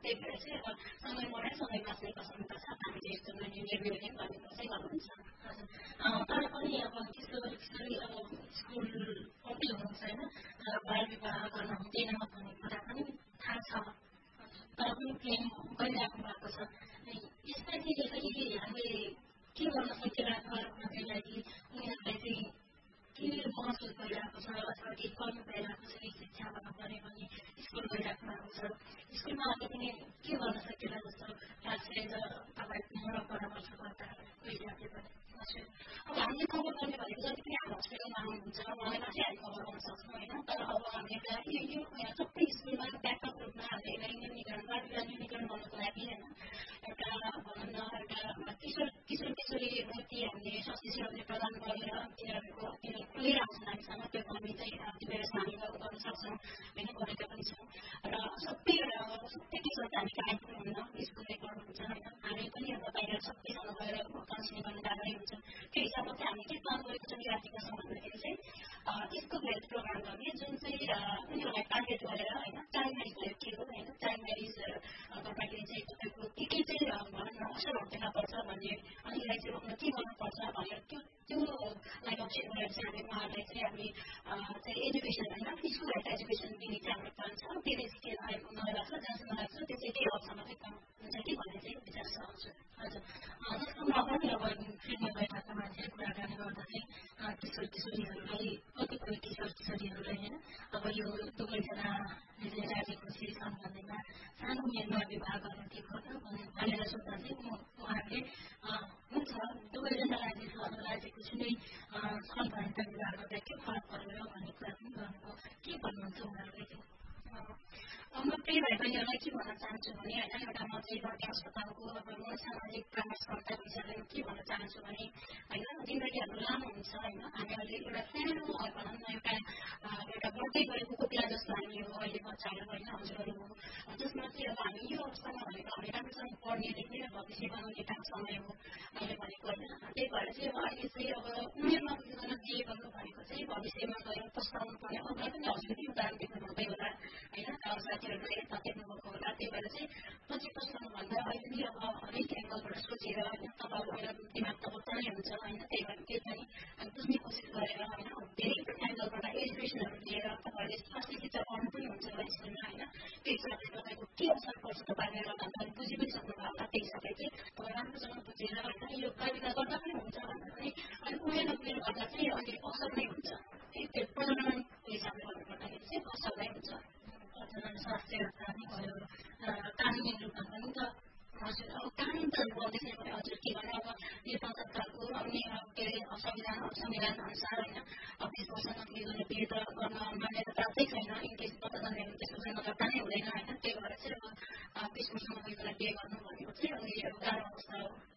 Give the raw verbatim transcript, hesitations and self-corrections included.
त्यही भएर चाहिँ अब समय मरै समय बाँच्ने कसमका साथ हामीले यस्तो निर्णय पनि गरेको चाहिँ गर्नुहुन्छ। तर पनि अब किशोर किशोरी अब स्कुल पढ्दै हुनुहुन्छ होइन बाल विवाह गर्न हुँदैन भन्ने कुरा पनि थाहा छ तर पनि प्रेम गरिराख्नु भएको छ। यसलाई चाहिँ हामीले के गर्न सकिरहेको भन्ने लागि उनीहरूलाई चाहिँ के महसुस भइरहेको छ अथवा के गर्नु भइरहेको छ कि शिक्षा भन्न पर्यो भने स्कुल गइराख्नु भएको छ स्कुलमा अहिले पनि के गर्न सकिरहेको जस्तो लाग्छ तपाईँको मेरो परामर्शकर्ता गइराख्यो भने। अब हामीले कभर गर्ने भनेको जति पनि हाम्रो हस्पिटलमा आउनुहुन्छ उहाँलाई मात्रै हामी कभर गर्न सक्छौँ होइन। तर अब हामीले यो यो सबै स्कुलमा ब्याकअप रूपमा हामीले न्यूनीकरण बालविवाह न्यूनीकरण गर्नुको लागि होइन एउटा भनौँ न एउटा किशोर किशोर किशोरीप्रति हामीले स्वास्थ्य सेवाले प्रदान गरेर तिनीहरूको तिनीहरू खुलेर आउँछन् हामीसँग त्यो हामी चाहिँ त्यो व्यवस्था हामी गर्न सक्छौँ होइन गरेका पनि छौँ। र सबै सबै किशोर हामी कहाँ आइपुग्नुहुन्न स्कुलले गर्नुहुन्छ होइन हामी पनि अब बाहिर सबैसँग गएर काउन्सिलिङ गर्न गाह्रै हुन्छ। त्यो हिसाबमा चाहिँ हामी के प्लान गरेको छौँ राखेका छौँ भन्दाखेरि चाहिँ स्कुल हेल्थ प्रोग्राम गर्ने जुन चाहिँ उनीहरूलाई टार्गेट गरेर होइन चाइल्ड म्यारिज लाइफ के हो होइन चाइल्ड म्यारिज गर्दाखेरि चाहिँ तपाईँको के के चाहिँ भनौँ न असरहरू देखा पर्छ भन्ने अनि यसलाई चाहिँ रोक्न के गर्नुपर्छ भनेर त्यो त्योलाई लक्ष्य गरेर चाहिँ हामी उहाँहरूलाई चाहिँ हामी चाहिँ एजुकेसन होइन स्कुल हेल्थ एजुकेसन दिने चाहिँ हाम्रो प्लान छ। त्यसले चाहिँ के मलाई लाग्छ जहाँसम्म लाग्छ त्यो चाहिँ केही हदसम्म चाहिँ कम हुन्छ कि भन्ने चाहिँ विचार छ। हजुर हजुर जस्तो म पनि अब फिल्ममा गइरहेको मान्छेले कुराकानी गर्दा चाहिँ किशोर किशोरीहरूलाई कतिपय किशोर किशोरीहरूलाई होइन अब यो दुवैजनाले राजी खुसी छन् भन्दैमा सानो उमेरमा विवाह गर्न ठिक हो त भनेर सोद्धा चाहिँ उहाँहरूले हुन्छ दुवैजना राजी छ राजी खुसी नै छन् भने त विवाह गर्दा के फरक परेर भन्ने कुरा पनि गर्नुभयो के भन्नुहुन्छ उहाँहरूले चाहिँ। म त्यही भएर यहाँलाई के भन्न चाहन्छु भने होइन एउटा म चाहिँ बर्दी अस्पतालको अब म सामाजिक परामर्शकर्ता हिसाबले के भन्न चाहन्छु भने होइन जिन्दगीहरू लामो हुन्छ होइन हामी अहिले एउटा सानो भनौँ न एउटा एउटा बढ्दै गएको कुखुरा जस्तो हामी हो अहिले बच्चाहरू होइन हजुरहरू हो जसमा चाहिँ अब हामी यो अवस्थामा भनेको हामी राम्रोसँग पढ्ने लेख्ने र भविष्य बनाउने काम समय हो अहिले भनेको होइन। त्यही भएर चाहिँ अब अहिले चाहिँ अब उमेरमा पुग्न दिए गर्नु भनेको चाहिँ भविष्यमा गएर पस्ताउनु पर्ने अरूलाई पनि हजुरले उदाहरण देख्नु हुँदै होला होइन साथीहरूले यता देख्नुभएको होला। त्यही भएर चाहिँ पछि पस्ताउनुभन्दा अहिले नै अब हरेक एङ्गलबाट सोचेर होइन तपाईँको मेरो दिमाग त बच्चानै हुन्छ होइन त्यही भएर केही पनि बुझ्ने कोसिस गरेर होइन धेरै एङ्गलबाट एजुकेसनहरू लिएर तपाईँहरूले स्वास्थ्य शिक्षा पढ्नु पनि हुन्छ होला स्कुलमा होइन त्यो हिसाबले तपाईँको के असर पर्छ तपाईँले गर्दा तपाईँले बुझि पनि सक्नुभयो होला त्यही हिसाबले चाहिँ तपाईँ राम्रोसँग बुझेर होइन यो बालिका गर्दा पनि हुन्छ भन्दा पनि अलिक उमेर उमेर गर्दा चाहिँ अलिक असर नै हुन्छ त्यो प्रजननको हिसाबले गर्नुपर्दाखेरि चाहिँ असर नै हुन्छ। प्रजनन स्वास्थ्य पनि भयो कानुनी रूपमा पनि त हजुर अब कानुन त गर्दैछ भने हजुर के भन्नु अब नेपाल सरकारको अनि के अरे संविधान संविधान अनुसार होइन अब बिस वर्षमा बिहे गर्ने बिहे त गर्न मान्यता प्राप्तै छैन इनकेस मतदान त्यस्तो चाहिँ दर्ता नै हुँदैन